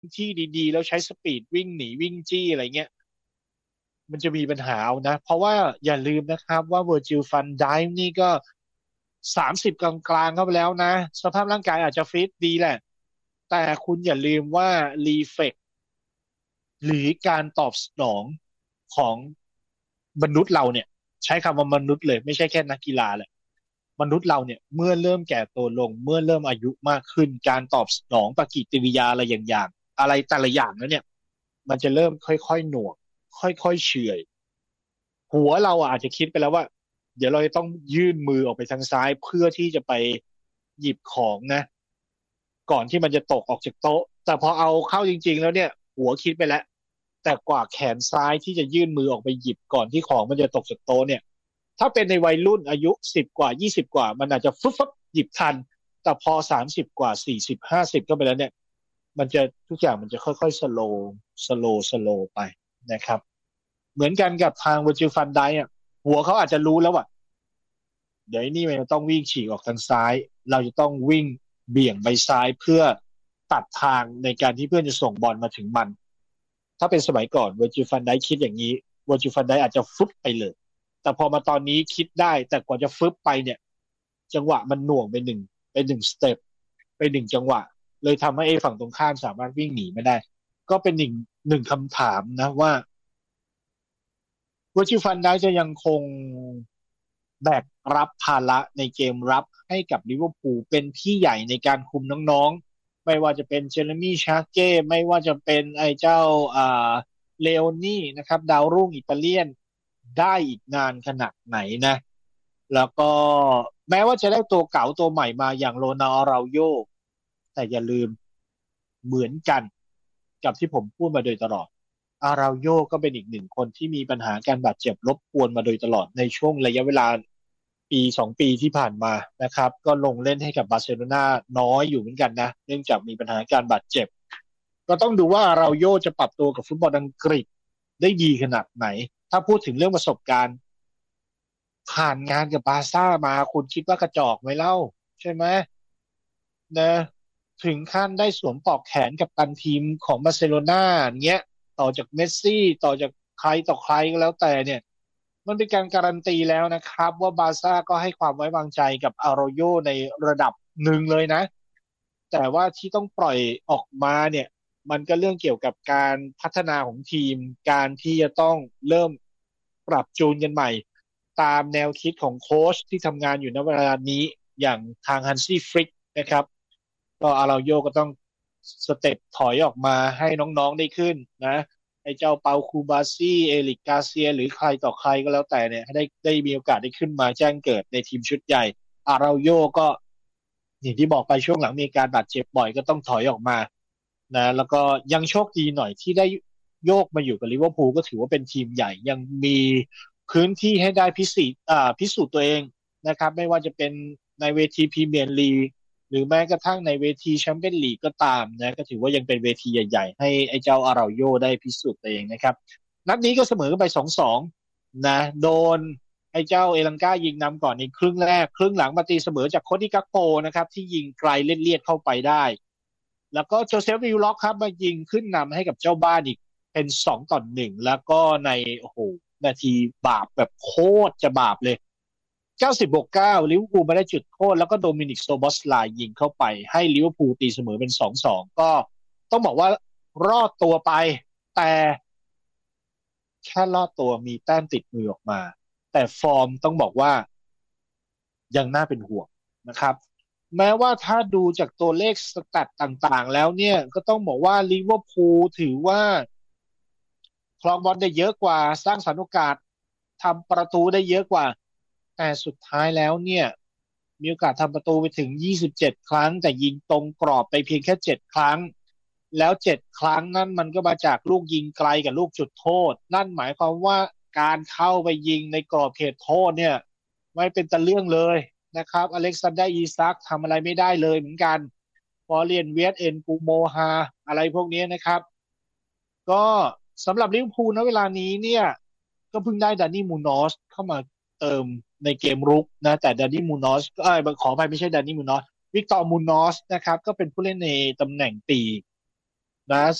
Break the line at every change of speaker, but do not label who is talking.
ที่ดีๆแล้วใช้สปีดวิ่งหนีวิ่งจี้อะไรเงี้ยมันจะมีปัญหาเอานะเพราะว่าอย่าลืมนะครับว่าเวอร์จิลฟันไดฟ์นี่ก็30กลางๆเข้าไปแล้วนะสภาพร่างกายอาจจะฟิตดีแหละแต่คุณอย่าลืมว่ารีเฟกหรือการตอบสนองของมนุษย์เราเนี่ยใช้คำว่ามนุษย์เลยไม่ใช่แค่นักกีฬาแหละมนุษย์เราเนี่ยเมื่อเริ่มแก่ตัวลงเมื่อเริ่มอายุมากขึ้นการตอบสนองปฏิกิริยาอะไรอย่างอะไรแต่ละอย่างแล้วเนี่ยมันจะเริ่มค่อยๆหน่วงค่อยๆเฉื่อยหัวเราอาจจะคิดไปแล้วว่าเดี๋ยวเราจะต้องยื่นมือออกไปทางซ้ายเพื่อที่จะไปหยิบของนะก่อนที่มันจะตกออกจากโต๊ะแต่พอเอาเข้าจริงๆแล้วเนี่ยหัวคิดไปแล้วแต่กว่าแขนซ้ายที่จะยื่นมือออกไปหยิบก่อนที่ของมันจะตกจากโต๊ะเนี่ยถ้าเป็นในวัยรุ่นอายุ10 กว่า20 กว่ามันอาจจะฟึบหยิบทันแต่พอ30 กว่า40 50ก็ไปแล้วเนี่ยมันจะทุกอย่างมันจะค่อยๆสโลว์ไปนะครับ เหมือนกันกับทางเวอร์จิลฟันไดอ่ะหัวเขาอาจจะรู้แล้วว่าเดี๋ยวนี่มันต้องวิ่งฉีกออกทางซ้ายเราจะต้องวิ่งเบี่ยงไปซ้ายเพื่อตัดทางในการที่เพื่อนจะส่งบอลมาถึงมันถ้าเป็นสมัยก่อนเวอร์จิลฟันไดคิดอย่างนี้เวอร์จิลฟันไดอาจจะฟึบไปเลยแต่พอมาตอนนี้คิดได้แต่กว่าจะฟึบไปเนี่ยจังหวะมันหน่วงไปหนึ่งสเต็ปไปหนึ่งจังหวะเลยทำให้ไอ้ฝั่งตรงข้ามสามารถวิ่งหนีไม่ได้ก็เป็นหนึ่งคำถามนะว่า เวอร์จิฟันได้จะยังคงแบกรับภาระในเกมรับให้กับลิเวอร์พูลเป็นพี่ใหญ่ในการคุมน้องๆไม่ว่าจะเป็นเจเรมี่ชาร์เก้ไม่ว่าจะเป็นไอ้เจ้าอ่าเลโอนี่นะครับดาวรุ่งอิตาเลียนได้อีกนานขนาดไหนนะแล้วก็แม้ว่าจะได้ตัวเก่าตัวใหม่มาอย่างโรนัลอาราโยแต่อย่าลืมเหมือนกันกับที่ผมพูดมาโดยตลอด อาราโยก็เป็นอีกหนึ่งคนที่มีปัญหาการบาดเจ็บรบกวนมาโดยตลอดในช่วงระยะเวลา1-2 ปีที่ผ่านมานะครับก็ลงเล่นให้กับบาร์เซโลนาน้อยอยู่เหมือนกันนะเนื่องจากมีปัญหาการบาดเจ็บก็ต้องดูว่าอาราโยจะปรับตัวกับฟุตบอลอังกฤษได้ดีขนาดไหนถ้าพูดถึงเรื่องประสบการณ์ผ่านงานกับบาร์ซ่ามาคุณคิดว่ากระจอกไหมเล่าใช่ไหมนะถึงขั้นได้สวมปลอกแขนกับตันทีมของบาร์เซโลนาเงี้ย ต่อจากเมสซี่ต่อจากใครต่อใครก็แล้วแต่เนี่ยมันเป็นการการันตีแล้วนะครับว่าบาร์ซ่าก็ให้ความไว้วางใจกับอารโยในระดับหนึ่งเลยนะแต่ว่าที่ต้องปล่อยออกมาเนี่ยมันก็เรื่องเกี่ยวกับการพัฒนาของทีมการที่จะต้องเริ่มปรับจูนกันใหม่ตามแนวคิดของโค้ชที่ทำงานอยู่ณเวลานี้อย่างทางฮันซี่ฟริกนะครับก็อาราโยก็ต้องสเต็ปถอยออกมาให้น้องๆได้ขึ้นนะไอ้เจ้าเปาคูบาซี่เอริกกาเซียหรือใครต่อใครก็แล้วแต่เนี่ยให้ได้มีโอกาสได้ขึ้นมาแจ้งเกิดในทีมชุดใหญ่อาราโยก็อย่างที่บอกไปช่วงหลังมีการบาดเจ็บบ่อยก็ต้องถอยออกมานะแล้วก็ยังโชคดีหน่อยที่ได้โยกมาอยู่กับลิเวอร์พูลก็ถือว่าเป็นทีมใหญ่ยังมีพื้นที่ให้ได้พิสูจน์ตัวเองนะครับไม่ว่าจะเป็นในเวทีพรีเมียร์ลีก หรือแม้กระทั่งในเวทีแชมเปี้ยนลีกก็ตามนะก็ถือว่ายังเป็นเวทีใหญ่ๆให้ไอ้เจ้าอาราโยได้พิสูจน์ตัวเองนะครับนัดนี้ก็เสมอกันไป2-2นะโดนไอ้เจ้าเอลังกายิงนำก่อนในครึ่งแรกครึ่งหลังมาตีเสมอจากโคดี้กักโปนะครับที่ยิงไกลเลียดๆเข้าไปได้แล้วก็โจเซฟวิลล็อกครับมายิงขึ้นนำให้กับเจ้าบ้านอีกเป็น2-1แล้วก็ในโอ้โหนาทีบาปแบบโคตรจะบาปเลย 90-9ลิเวอร์พูลมาได้จุดโทษแล้วก็โดมินิกโซบอสไลน์ยิงเข้าไปให้ลิเวอร์พูลตีเสมอเป็น2-2ก็ต้องบอกว่ารอดตัวไปแต่แค่รอดตัวมีแต้มติดมือออกมาแต่ฟอร์มต้องบอกว่ายังน่าเป็นห่วงนะครับแม้ว่าถ้าดูจากตัวเลขสแตทต่างๆแล้วเนี่ยก็ต้องบอกว่าลิเวอร์พูลถือว่าครองบอลได้เยอะกว่าสร้างสรรค์โอกาสทำประตูได้เยอะกว่าแต่สุดท้ายแล้วเนี่ย มีโอกาสทำประตูไปถึง27ครั้งแต่ยิงตรงกรอบไปเพียงแค่7ครั้งแล้ว7ครั้งนั้นมันก็มาจากลูกยิงไกลกับลูกจุดโทษนั่นหมายความว่าการเข้าไปยิงในกรอบเขตโทษเนี่ยไม่เป็นตะเรื่องเลยนะครับอเล็กซานเดอร์อีซักทำอะไรไม่ได้เลยเหมือนกันฟอเรียนเวียตเอ็นกูโมฮาอะไรพวกนี้นะครับก็สำหรับลิเวอร์พูลณเวลานี้เนี่ยก็เพิ่งได้ดานี่มูนอสเข้ามาเติมในเกมรุกนะแต่ดานี่มูนอสขออภัยไม่ใช่ดานี่มูนอสวิกตอร์มูนอสนะครับก็เป็นผู้เล่นในตำแหน่งปีกนะ